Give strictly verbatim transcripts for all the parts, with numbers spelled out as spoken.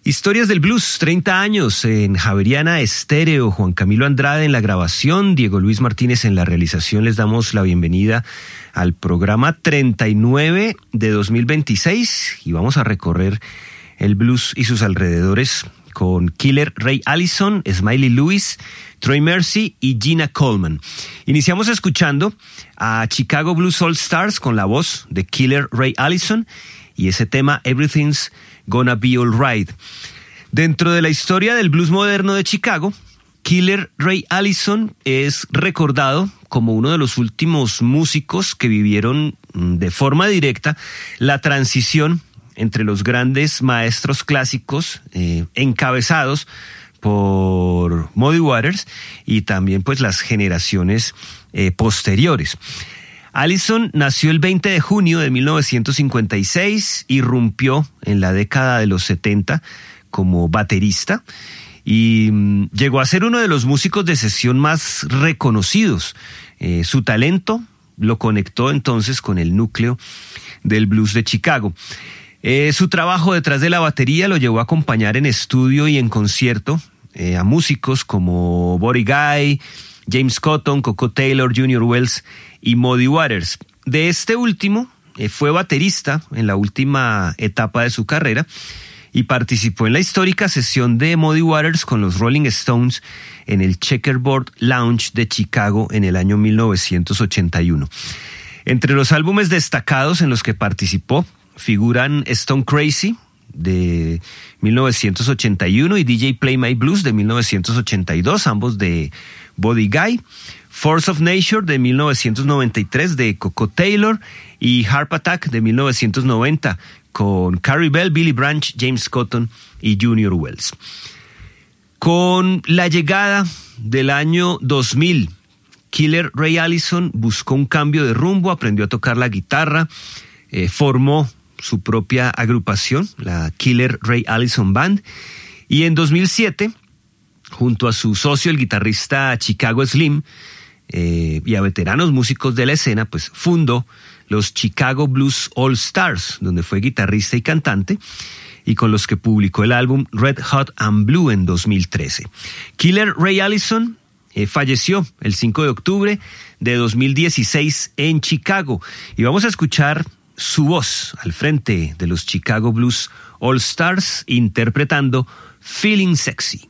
Historias del Blues, treinta años en Javeriana Estéreo, Juan Camilo Andrade en la grabación, Diego Luis Martínez en la realización. Les damos la bienvenida al programa treinta y nueve de dos mil veintiséis y vamos a recorrer el blues y sus alrededores con Killer Ray Allison, Smiley Lewis, Troy Mercy y Gina Coleman. Iniciamos escuchando a Chicago Blues All Stars con la voz de Killer Ray Allison y ese tema Everything's Gonna Be Alright. Dentro de la historia del blues moderno de Chicago, Killer Ray Allison es recordado como uno de los últimos músicos que vivieron de forma directa la transición entre los grandes maestros clásicos eh, encabezados por Muddy Waters y también pues las generaciones eh, posteriores. Allison nació el veinte de junio de mil novecientos cincuenta y seis, irrumpió en la década de los setenta como baterista y mmm, llegó a ser uno de los músicos de sesión más reconocidos. Eh, su talento lo conectó entonces con el núcleo del blues de Chicago. Eh, su trabajo detrás de la batería lo llevó a acompañar en estudio y en concierto eh, a músicos como Buddy Guy, James Cotton, Coco Taylor, Junior Wells y Muddy Waters. De este último eh, fue baterista en la última etapa de su carrera y participó en la histórica sesión de Muddy Waters con los Rolling Stones en el Checkerboard Lounge de Chicago en el año mil novecientos ochenta y uno. Entre los álbumes destacados en los que participó figuran Stone Crazy de mil novecientos ochenta y uno y D J Play My Blues de mil novecientos ochenta y dos, ambos de Buddy Guy, Force of Nature de mil novecientos noventa y tres de Coco Taylor y Harp Attack de mil novecientos noventa con Carrie Bell, Billy Branch, James Cotton y Junior Wells. Con la llegada del año dos mil, Killer Ray Allison buscó un cambio de rumbo, aprendió a tocar la guitarra, eh, formó su propia agrupación, la Killer Ray Allison Band, y en dos mil siete, junto a su socio, el guitarrista Chicago Slim, eh, y a veteranos músicos de la escena, pues fundó los Chicago Blues All Stars, donde fue guitarrista y cantante, y con los que publicó el álbum Red Hot and Blue en dos mil trece. Killer Ray Allison eh, falleció el cinco de octubre de dos mil dieciséis en Chicago, y vamos a escuchar su voz al frente de los Chicago Blues All Stars interpretando Feeling Sexy.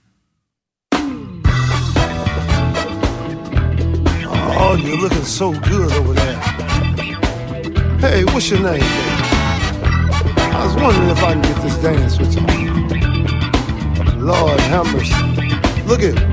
Oh, you're looking so good over there. Hey, what's your name, baby? I was wondering if I can get this dance with you. Lord have mercy. Look at